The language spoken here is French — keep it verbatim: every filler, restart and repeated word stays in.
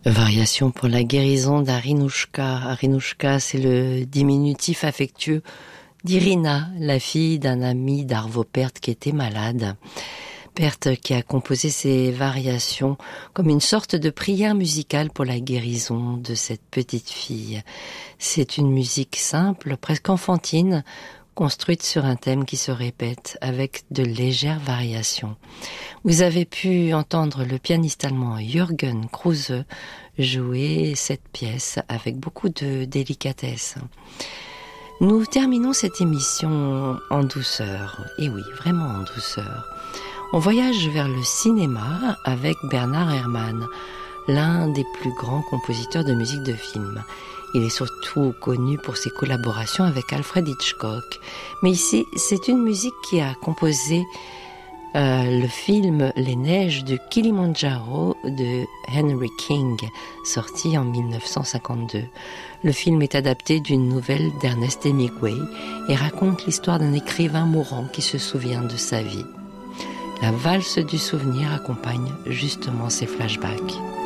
Variation pour la guérison d'Arinouchka. Arinouchka, c'est le diminutif affectueux d'Irina, la fille d'un ami d'Arvo Pärt qui était malade. Pärt qui a composé ces variations comme une sorte de prière musicale pour la guérison de cette petite fille. C'est une musique simple, presque enfantine, construite sur un thème qui se répète avec de légères variations. Vous avez pu entendre le pianiste allemand Jürgen Kruse jouer cette pièce avec beaucoup de délicatesse. Nous terminons cette émission en douceur, et oui, vraiment en douceur. On voyage vers le cinéma avec Bernard Herrmann, l'un des plus grands compositeurs de musique de film. Il est surtout connu pour ses collaborations avec Alfred Hitchcock. Mais ici, c'est une musique qui a composé euh, le film Les Neiges de Kilimandjaro de Henry King, sorti en mille neuf cent cinquante-deux. Le film est adapté d'une nouvelle d'Ernest Hemingway et raconte l'histoire d'un écrivain mourant qui se souvient de sa vie. La valse du souvenir accompagne justement ces flashbacks.